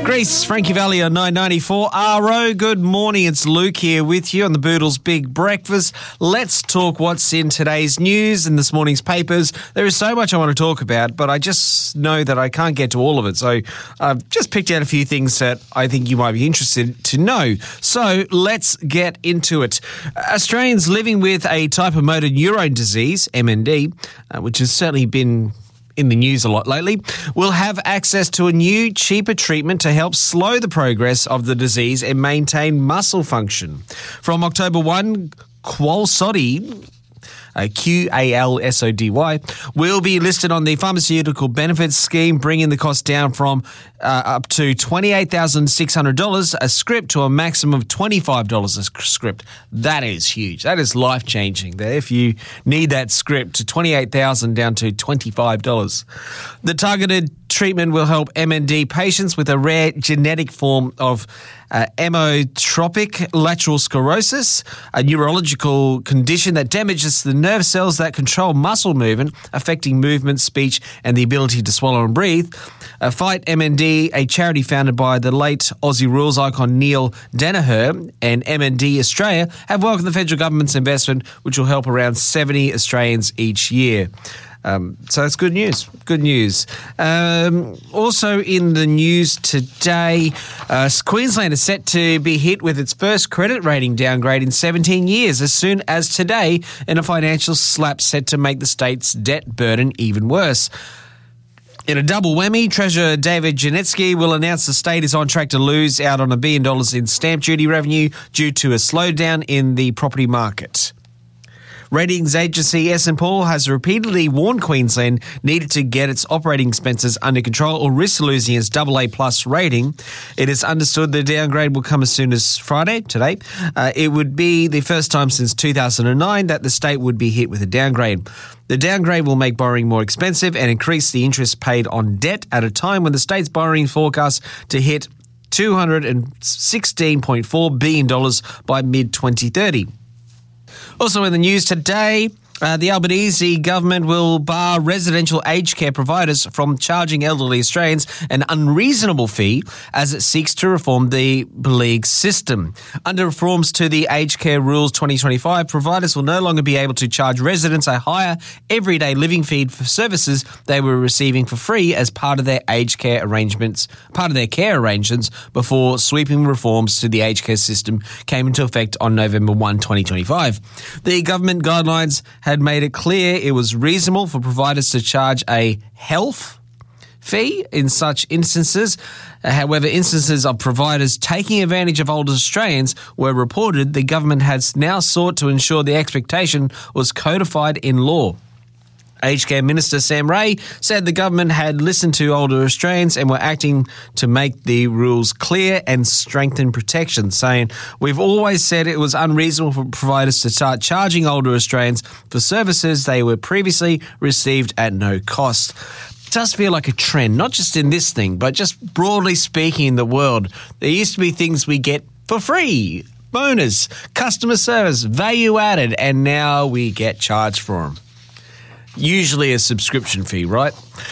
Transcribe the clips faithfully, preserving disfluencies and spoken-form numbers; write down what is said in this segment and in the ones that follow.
Greece, Frankie Valli on nine ninety-four R O. Good morning, it's Luke here with you on the Boodles Big Breakfast. Let's talk what's in today's news and this morning's papers. There is so much I want to talk about, but I just know that I can't get to all of it. So I've just picked out a few things that I think you might be interested to know. So let's get into it. Australians living with a type of motor neurone disease, M N D, uh, which has certainly been in the news a lot lately, will have access to a new, cheaper treatment to help slow the progress of the disease and maintain muscle function. From October first, Qalsody, Uh, Q A L S O D Y, will be listed on the Pharmaceutical Benefits Scheme, bringing the cost down from uh, up to twenty-eight thousand six hundred dollars a script to a maximum of twenty-five dollars a script. That is huge. That is life-changing. If you need that script, to twenty-eight thousand dollars down to twenty-five dollars. The targeted treatment will help M N D patients with a rare genetic form of uh, amyotrophic lateral sclerosis, a neurological condition that damages the nerve cells that control muscle movement, affecting movement, speech, and the ability to swallow and breathe. Uh, Fight M N D, a charity founded by the late Aussie rules icon Neil Danaher, and M N D Australia have welcomed the federal government's investment, which will help around seventy Australians each year. Um, so that's good news. Good news. Um, also in the news today, uh, Queensland is set to be hit with its first credit rating downgrade in seventeen years as soon as today, in a financial slap set to make the state's debt burden even worse. In a double whammy, Treasurer David Janetsky will announce the state is on track to lose out on a billion dollars in stamp duty revenue due to a slowdown in the property market. Ratings agency S and P has repeatedly warned Queensland needed to get its operating expenses under control or risk losing its double A plus rating. It is understood the downgrade will come as soon as Friday, today. Uh, it would be the first time since two thousand nine that the state would be hit with a downgrade. The downgrade will make borrowing more expensive and increase the interest paid on debt at a time when the state's borrowing forecast to hit two hundred sixteen point four billion dollars by mid twenty thirty. Also in the news today, uh, the Albanese government will bar residential aged care providers from charging elderly Australians an unreasonable fee as it seeks to reform the beleaguered system. Under reforms to the Aged Care Rules twenty twenty-five, providers will no longer be able to charge residents a higher everyday living fee for services they were receiving for free as part of their aged care arrangements, part of their care arrangements before sweeping reforms to the aged care system came into effect on November first, twenty twenty-five. The government guidelines had made it clear it was reasonable for providers to charge a health fee in such instances. However, instances of providers taking advantage of older Australians were reported. The government has now sought to ensure the expectation was codified in law. Aged Care Minister Sam Ray said the government had listened to older Australians and were acting to make the rules clear and strengthen protection, saying, "We've always said it was unreasonable for providers to start charging older Australians for services they were previously received at no cost." It does feel like a trend, not just in this thing, but just broadly speaking in the world. There used to be things we get for free, bonus, customer service, value added, and now we get charged for them. Usually a subscription fee, right?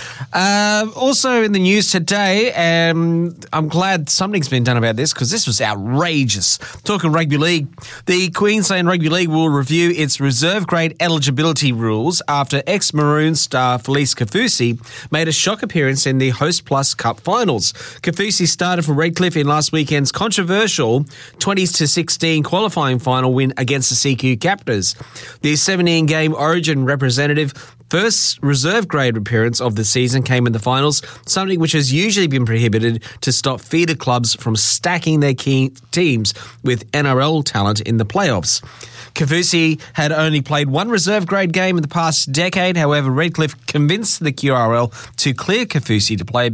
Uh, also in the news today, um, I'm glad something's been done about this because this was outrageous. Talking rugby league, the Queensland Rugby League will review its reserve grade eligibility rules after ex-Maroon star Felice Kaufusi made a shock appearance in the Host Plus Cup finals. Kaufusi started for Redcliffe in last weekend's controversial twenty to sixteen qualifying final win against the C Q Captors. The seventeen-game Origin representative first reserve grade appearance of the season came in the finals, something which has usually been prohibited to stop feeder clubs from stacking their key teams with N R L talent in the playoffs. Kaufusi had only played one reserve grade game in the past decade. However, Redcliffe convinced the Q R L to clear Kaufusi to play